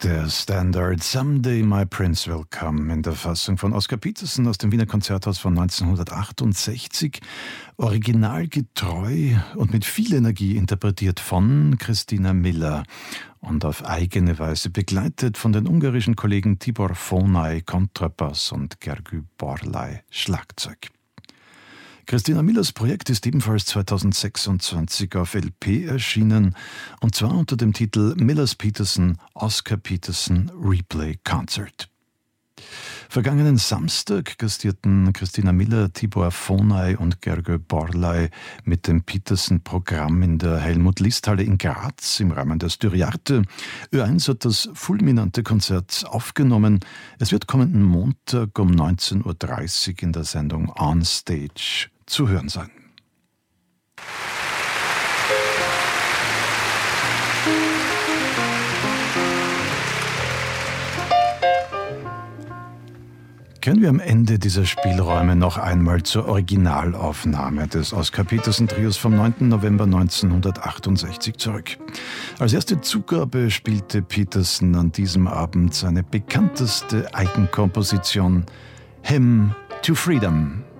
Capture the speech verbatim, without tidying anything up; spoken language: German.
Der Standard Someday My Prince Will Come in der Fassung von Oscar Peterson aus dem Wiener Konzerthaus von neunzehnhundertachtundsechzig, originalgetreu und mit viel Energie interpretiert von Christina Miller und auf eigene Weise begleitet von den ungarischen Kollegen Tibor Fonay Kontrabass und Gergő Borlai Schlagzeug. Christina Millers Projekt ist ebenfalls zweitausendsechsundzwanzig auf L P erschienen, und zwar unter dem Titel Millers Peterson Oscar Peterson Replay Concert. Vergangenen Samstag gastierten Christina Miller, Tibor Fonay und Gergő Borlai mit dem Peterson-Programm in der Helmut-List-Halle in Graz im Rahmen der Styriarte. Ö eins hat das fulminante Konzert aufgenommen. Es wird kommenden Montag um neunzehn Uhr dreißig in der Sendung On Stage zu hören sein. Kehren wir am Ende dieser Spielräume noch einmal zur Originalaufnahme des Oscar Peterson Trios vom neunten November neunzehnhundertachtundsechzig zurück. Als erste Zugabe spielte Peterson an diesem Abend seine bekannteste Eigenkomposition, Hymn to Freedom.